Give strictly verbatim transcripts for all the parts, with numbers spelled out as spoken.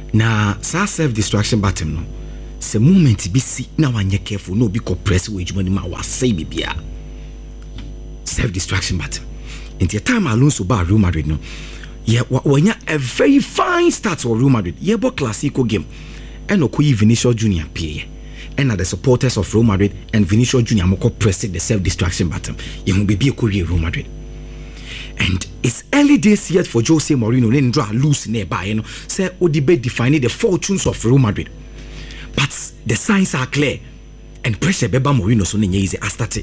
na sa self distraction button no se moment bi si na wanye careful no bi ko press we adwuma ni ma wa say bibia self distraction button in the time Alonso ba Real Madrid no yeah wanya a very fine start for Real Madrid yeah bo classico game and okoyi Vinicius Junior pie and the supporters of Real Madrid and Vinicius Junior moko press the self distraction button ye mo be ko Real Madrid. And it's early days yet for Jose Mourinho to draw loose nearby, you know, say Odibe defining the fortunes of Real Madrid. But the signs are clear, and pressure Beba Mourinho so easy as started.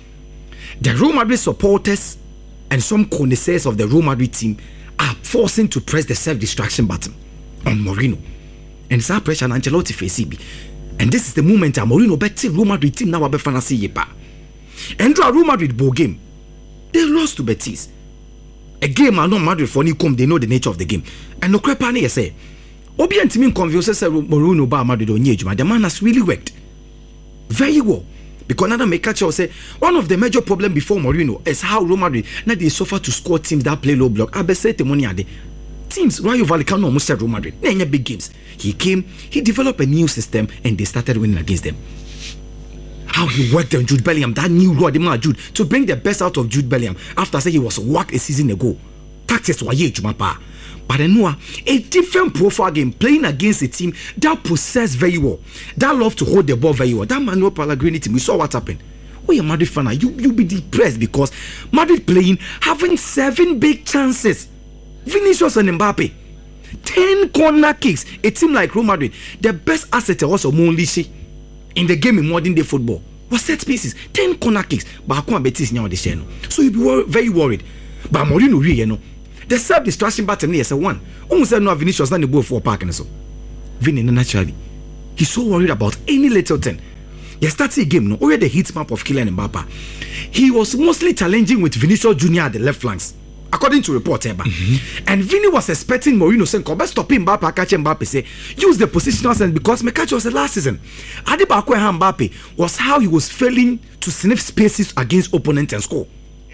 The Real Madrid supporters and some connoisseurs of the Real Madrid team are forcing to press the self-distraction button on Mourinho. And it's our pressure on Ancelotti for C B. And this is the moment that Mourinho bet Real Madrid team now be fantasy yepa. And draw Real Madrid ball game. They lost to Betis. A game are not Madrid for any come, they know the nature of the game. And no crap any say. Obi and Timin convinces Mourinho ba Madrid on Yejuma. The man has really worked very well. Because another make catch say one of the major problem before Mourinho is how Real Madrid now they suffer to score teams that play low block. I be say money ade. Teams Rayo Vallecano almost said Real Madrid. They big games. He came, he developed a new system and they started winning against them. How he worked on Jude Bellingham, that new rod, the man Jude, to bring the best out of Jude Bellingham after say he was whacked a season ago. Tactics were huge, Jumapa. But then a different profile game playing against a team that possess very well, that love to hold the ball very well. That Manuel Pellegrini team, we saw what happened. Oh, you're Madrid fan, you you be depressed because Madrid playing having seven big chances. Vinicius and Mbappe, ten corner kicks. A team like Real Madrid, the best asset was Monlishi. In the game in modern day football was set pieces, ten corner kicks, but I can't Betis now the channel. So you be wor- very worried. But Mourinho really, you know, the self distraction button is a one. Almost no Vinicius than the ball for parking so. Vini naturally, he's so worried about any little thing. He started a game, no, already the heat map of Kylian Mbappe. He was mostly challenging with Vinicius Junior at the left flanks, according to report. Mm-hmm. And Vini was expecting Mourinho saying, "Come stop him, Mbappe, catch Mbappe, say use the positional sense because Mekachi was the last season." Adibakwe Mbappe was how he was failing to sniff spaces against opponents and score.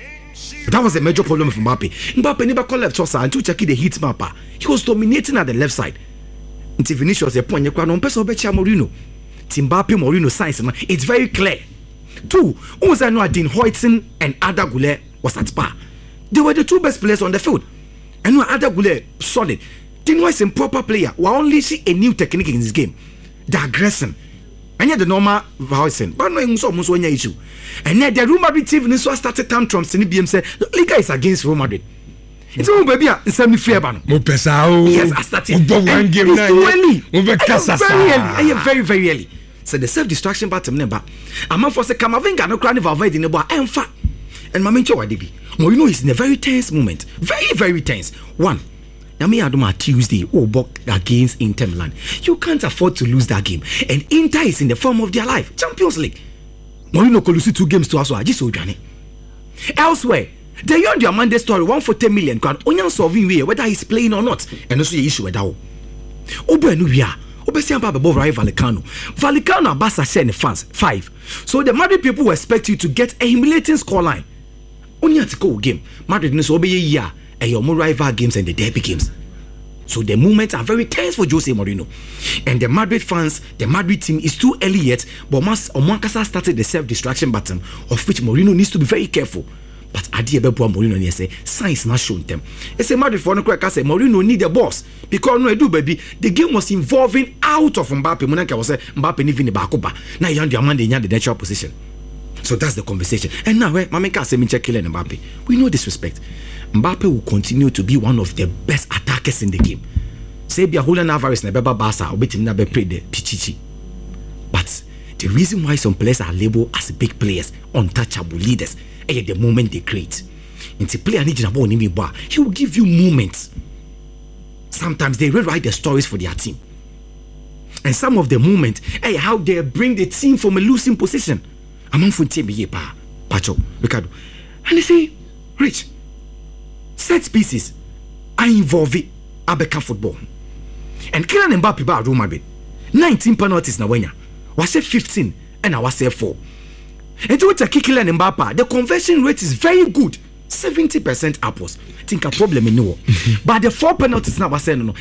That was a major problem for Mbappe. Mbappe never called left side until checking the heat map. He was dominating at the left side. Until Vinicius a point, you can't person better Mourinho. Mbappe Mourinho signs, it's very clear. Two, Uzano Dean Hoyton and Ada Goulet was at par. They were the two best players on the field. And when Ada Goulet solid, Dean was a proper player. We only see a new technique in this game. The aggression. And yet the normal Hoyton. But no almost one issue. And yet the Real Madrid team started tantrums in the B M said, Liga is against Real Madrid. It's all baby, it's semi fair ban. Yes, I started. And it's too early. Very early. I am very, very early. So the self-distraction button number. I'm for say Kamavinga no crying Valverde in the bar and fat. And my main choice D B. Mourinho is in a very tense moment. Very, very tense. One. Now me Adoma Tuesday oh book against Inter Milan. You can't afford to lose that game. And Inter is in the form of their life. Champions League. Mourinho could lose two games to us. I just so Johnny. Elsewhere, they heard their Monday story one for ten million. Can only solving way whether he's playing or not. And also the issue with that. Obenuia. Obesian Papa above Vallecano. Vallecano Abasa share the fans five. So the Madrid people will expect you to get a humiliating scoreline. Only at go game. Madrid knows obey year and your more rival games and the derby games. So the moments are very tense for Jose Mourinho. And the Madrid fans, the Madrid team is too early yet, but once Omankasa started the self-distraction button, of which Mourinho needs to be very careful. But Adi Ebebo Mourinho near say signs not shown them. It's a Madrid for no crack say Mourinho need the boss because no do baby. The game was involving out of Mbappe. Monanka was say Mbappe even the bakoba. Now you the man they the natural position. So that's the conversation. And now where Mamenka say me check Kylian Mbappe. We know disrespect. Mbappe will continue to be one of the best attackers in the game. Say be a Julian Alvarez na Beba Barca or betim na be play the Pichichi. But the reason why some players are labeled as big players, untouchable leaders, at the moment they create. Into player need he will give you moments. Sometimes they rewrite the stories for their team. And some of the moments, hey, how they bring the team from a losing position. Among for team be pa Pacho, Ricardo. And they say, Rich, set pieces are involving Abeka football. And Kylian Mbappe ba Real Madrid. nineteen penalties na wenya. Was say fifteen and I was say four. And to take Kylian Mbappe, the conversion rate is very good. seventy percent upwards. I think a problem in no. But the four penalties now was saying no.